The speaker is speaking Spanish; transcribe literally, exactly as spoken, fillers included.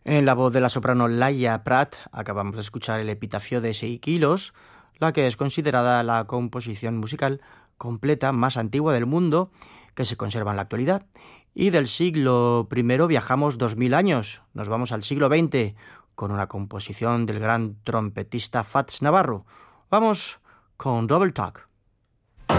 En la voz de la soprano Laia Prat acabamos de escuchar el epitafio de Seikilos, la que es considerada la composición musical completa más antigua del mundo que se conserva en la actualidad. Y del siglo primero viajamos dos mil años, nos vamos al siglo veinte con una composición del gran trompetista Fats Navarro. Vamos con Double Talk.